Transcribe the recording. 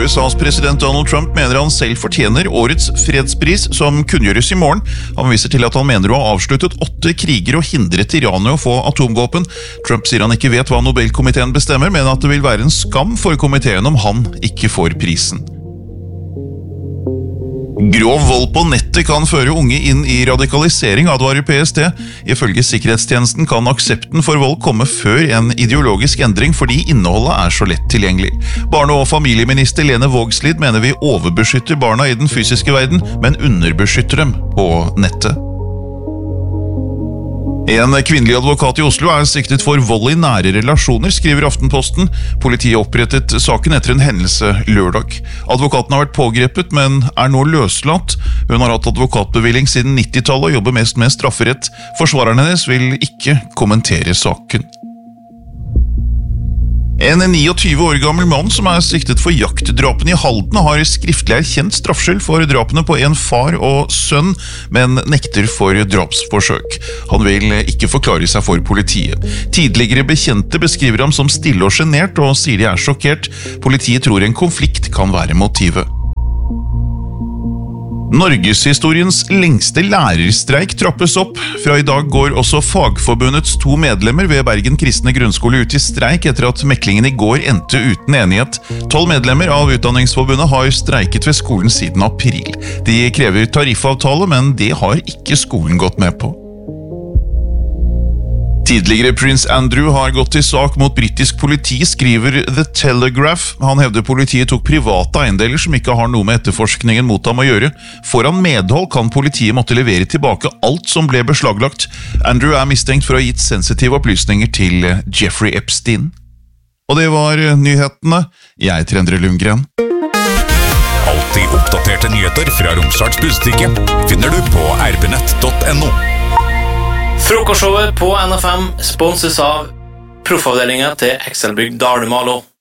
USAs president Donald Trump mener han selv fortjener årets fredspris, som kunngjøres i morgen. Han viser til at han mener å ha avsluttet 8 kriger og hindret Iran i å få atomvåpen. Trump sier han ikke vet hva Nobelkomiteen bestemmer, men at det vil være en skam for komiteen om han ikke får prisen. Grov vold på nettet kan føre unge inn i radikalisering, advarer PST. Ifølge sikkerhetstjenesten kan aksepten for vold komme før en ideologisk endring fordi innholdet er så lett tilgjengelig. Barne- og familieminister Lene Vågslid mener vi overbeskytter barna i den fysiske verden, men underbeskytter dem på nettet. En kvinnelig advokat i Oslo er siktet for vold i nære relasjoner, skriver Aftenposten. Politiet opprettet saken etter en hendelse lørdag. Advokaten har vært pågrepet, men er nå løslatt. Hun har hatt advokatbevilling siden 90-tallet og jobber mest med strafferett. Forsvareren hennes vil ikke kommentere saken. En 29 år gammel mann som er siktet for jaktdrapen i Halden har skriftlig erkjent straffskyld for drapene på en far og sønn, men nekter for drapsforsøk. Han vil ikke forklare seg for politiet. Tidligere bekjente beskriver ham som stille og genert og sier de er sjokkert. Politiet tror en konflikt kan være motivet. Norgeshistoriens lengste lærerstreik trappes opp. Fra i dag går også Fagforbundets 2 medlemmer ved Bergen Kristne Grunnskole ut i streik etter at meklingen i går endte uten enighet. 12 medlemmer av Utdanningsforbundet har streiket ved skolen siden april. De krever tariffavtale, men det har ikke skolen gått med på. Tidligere prins Andrew har gått til sak mot britisk politi, skriver The Telegraph. Han hevder politiet tok private eiendeler som ikke har noe med etterforskningen mot ham å gjøre. Får han medhold kan politiet måtte levere tilbake alt som ble beslaglagt. Andrew er mistenkt for å ha gitt sensitive opplysninger til Jeffrey Epstein. Og det var nyhetene. Jeg heter Endre Lundgren. Alltid oppdaterte nyheter fra Romsdals Budstikke finner du på rbnett.no. Frokostshowet på NFM sponses av proffavdelingen til Excelbygg Dalmalo.